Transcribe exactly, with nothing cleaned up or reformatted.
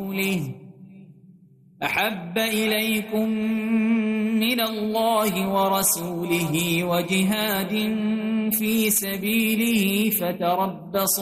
ورسوله أحب إليكم من الله ورسوله وجهاد في سبيله فتربصوا